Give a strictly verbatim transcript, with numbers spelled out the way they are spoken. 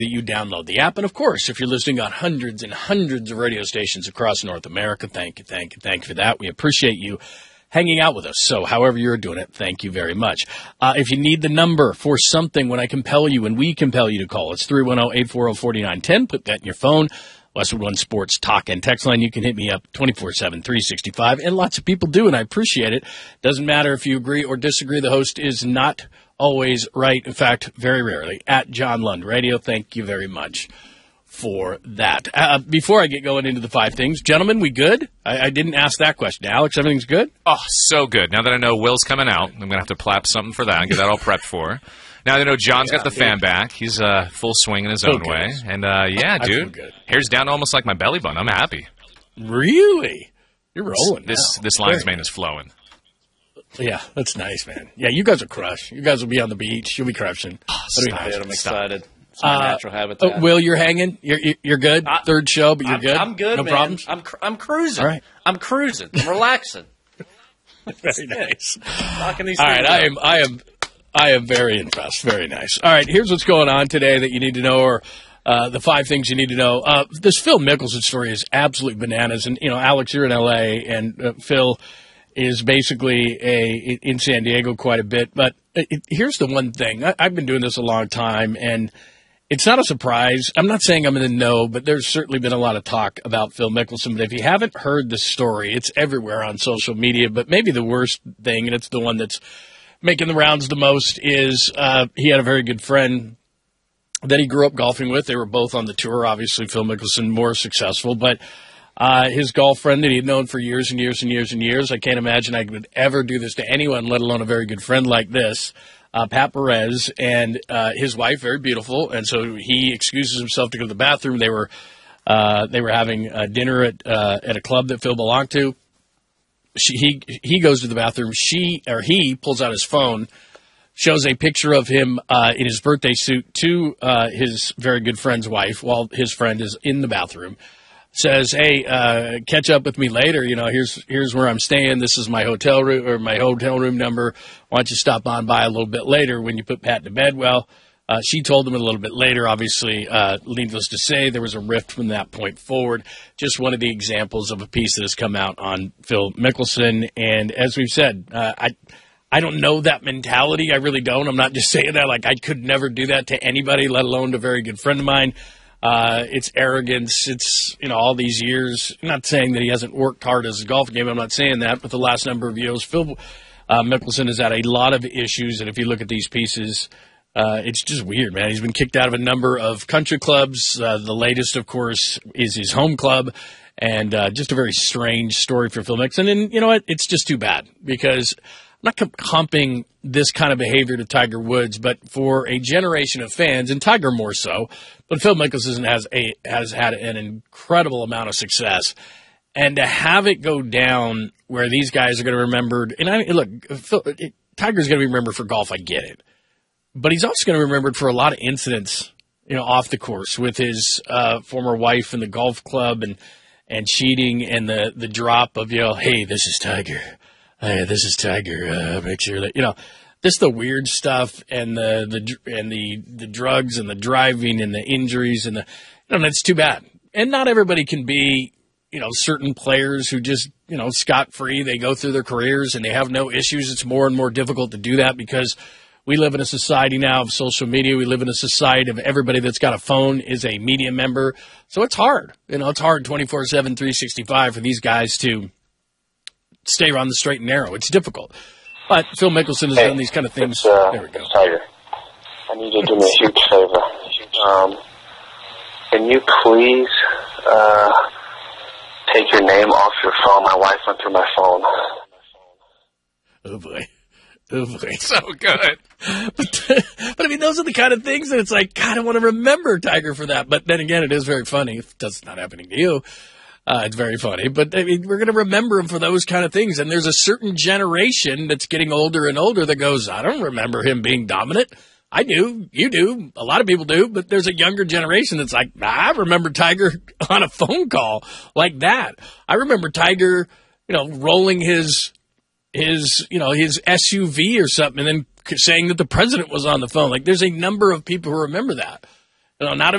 that you download the app. And, of course, if you're listening on hundreds and hundreds of radio stations across North America, thank you, thank you, thank you for that. We appreciate you hanging out with us. So however you're doing it, thank you very much. Uh, if you need the number for something when I compel you, when we compel you to call, it's three one zero, eight four zero, four nine one zero. Put that in your phone. Westwood One Sports talk and text line. You can hit me up twenty-four seven, three sixty-five. And lots of people do, and I appreciate it. Doesn't matter if you agree or disagree. The host is not always right. In fact, very rarely. At John Lund Radio, thank you very much for that. Uh, before I get going into the five things, gentlemen, we good? I, I didn't ask that question. Alex, everything's good? Oh, so good. Now that I know Will's coming out, I'm going to have to plap something for that and get that all prepped for. Now that I know John's yeah, got the fan back. He's uh, full swing in his own way. And, uh, yeah, I dude, hair's down almost like my belly button. I'm happy. Really? You're rolling This now. This lion's mane is flowing. Yeah, that's nice, man. Yeah, you guys will crush. You guys will be on the beach. You'll be crushing. Oh, stop, nice. I'm excited. It's my uh, natural habitat. Uh, Will, you're hanging? You're you're good? I, Third show, but you're I'm, good? I'm good, no man. problems? I'm cr- I'm cruising. All right. I'm cruising. I'm relaxing. Very nice. Knocking these All things right, I out. am I am I am very impressed. Very nice. All right, here's what's going on today that you need to know, or uh, the five things you need to know. Uh, this Phil Mickelson story is absolutely bananas. And, you know, Alex, you're in L A, and uh, Phil is basically a in San Diego quite a bit. But it, here's the one thing. I, I've been doing this a long time, and it's not a surprise. I'm not saying I'm in the know, but there's certainly been a lot of talk about Phil Mickelson. But if you haven't heard the story, it's everywhere on social media. But maybe the worst thing, and it's the one that's making the rounds the most, is uh, he had a very good friend that he grew up golfing with. They were both on the tour. Obviously, Phil Mickelson more successful, but uh, his golf friend that he had known for years and years and years and years. I can't imagine I could ever do this to anyone, let alone a very good friend like this. Uh, Pat Perez and uh, his wife, very beautiful, and so he excuses himself to go to the bathroom. They were uh, they were having uh, dinner at uh, at a club that Phil belonged to. She, he he goes to the bathroom. She or he pulls out his phone, shows a picture of him uh, in his birthday suit to uh, his very good friend's wife while his friend is in the bathroom. Says, "Hey, uh, catch up with me later. You know, here's here's where I'm staying. This is my hotel room or my hotel room number. Why don't you stop on by a little bit later when you put Pat to bed?" Well, uh, she told him a little bit later. Obviously, uh, needless to say, there was a rift from that point forward. Just one of the examples of a piece that has come out on Phil Mickelson. And as we've said, uh, I I don't know that mentality. I really don't. I'm not just saying that. Like, I could never do that to anybody, let alone to a very good friend of mine. Uh, it's arrogance. It's, you know, all these years. I'm not saying that he hasn't worked hard as a golf game. I'm not saying that. But the last number of years, Phil uh, Mickelson has had a lot of issues. And if you look at these pieces, uh, it's just weird, man. He's been kicked out of a number of country clubs. Uh, the latest, of course, is his home club. And uh, just a very strange story for Phil Mickelson. And you know what? It's just too bad because I'm not comping this kind of behavior to Tiger Woods, but for a generation of fans, and Tiger more so, but Phil Mickelson has a has had an incredible amount of success, and to have it go down where these guys are going to be remembered, and I look, Phil, it, Tiger's going to be remembered for golf, I get it, but he's also going to be remembered for a lot of incidents, you know, off the course with his uh, former wife in the golf club and and cheating and the the drop of, you know, hey, this is Tiger. Hey, this is Tiger. Uh, make sure that, you know, this the weird stuff and the the and the the drugs and the driving and the injuries and the, you know, that's too bad. And not everybody can be, you know, certain players who just, you know, scot free. They go through their careers and they have no issues. It's more and more difficult to do that because we live in a society now of social media. We live in a society of everybody that's got a phone is a media member. So it's hard. You know, it's hard twenty-four seven, three sixty-five for these guys to stay on the straight and narrow. It's difficult. But Phil Mickelson has hey, done these kind of things. Uh, there we go. Tiger, I need you to do me a huge favor. Um, can you please uh, take your name off your phone? My wife went through my phone. Oh, boy. Oh, boy. So good. But, but, I mean, those are the kind of things that it's like, God, I want to remember Tiger for that. But then again, it is very funny. It's not happening to you. Uh, it's very funny, but I mean, we're going to remember him for those kind of things. And there's a certain generation that's getting older and older that goes, I don't remember him being dominant. I do. You do. A lot of people do. But there's a younger generation that's like, nah, I remember Tiger on a phone call like that. I remember Tiger, you know, rolling his, his, you know, his S U V or something and then saying that the president was on the phone. Like, there's a number of people who remember that. No, not